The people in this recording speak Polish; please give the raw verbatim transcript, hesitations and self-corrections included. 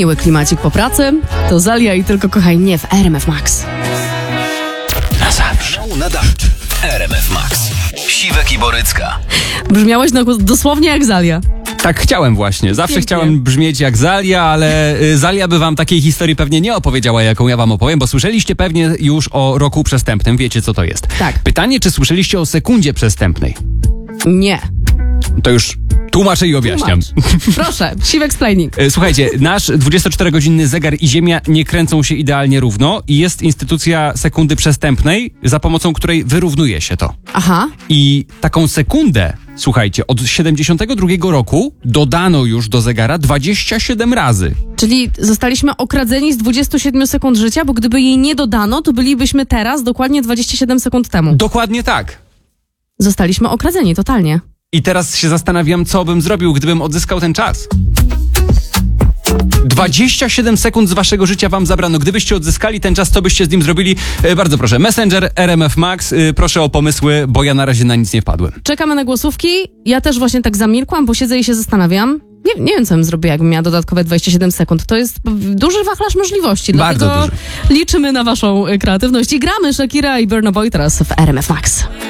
Miły klimacik po pracy. To Zalia i Tylko Kochaj Nie w R M F Max. Na zawsze. Nadawczy. R M F Max. Siwek i Borycka. Brzmiałeś no, dosłownie jak Zalia. Tak chciałem właśnie. Zawsze Pięknie. chciałem brzmieć jak Zalia, ale y, Zalia by wam takiej historii pewnie nie opowiedziała, jaką ja wam opowiem, bo słyszeliście pewnie już o roku przestępnym. Wiecie, co to jest. Tak. Pytanie, czy słyszeliście o sekundzie przestępnej? Nie. To już tłumaczę i objaśniam. Tłumacz. Proszę, Siwek explaining. Y, Słuchajcie, nasz dwudziestoczterogodzinny zegar i Ziemia nie kręcą się idealnie równo i jest instytucja sekundy przestępnej, za pomocą której wyrównuje się to. Aha. I taką sekundę, słuchajcie, od siedemdziesiątego drugiego roku dodano już do zegara dwadzieścia siedem razy. Czyli zostaliśmy okradzeni z dwudziestu siedmiu sekund życia, bo gdyby jej nie dodano, to bylibyśmy teraz dokładnie dwadzieścia siedem sekund temu. Dokładnie tak. Zostaliśmy okradzeni totalnie. I teraz się zastanawiam, co bym zrobił, gdybym odzyskał ten czas. dwadzieścia siedem sekund z waszego życia wam zabrano. Gdybyście odzyskali ten czas, co byście z nim zrobili? E, bardzo proszę. Messenger, R M F Max, e, proszę o pomysły, bo ja na razie na nic nie wpadłem. Czekamy na głosówki. Ja też właśnie tak zamilkłam, bo siedzę i się zastanawiam. Nie, nie wiem, co bym zrobiła, jakbym miała dodatkowe dwadzieścia siedem sekund. To jest duży wachlarz możliwości. Bardzo dlatego duży. liczymy na waszą kreatywność. I gramy Shakira i Burna Boy teraz w R M F Max.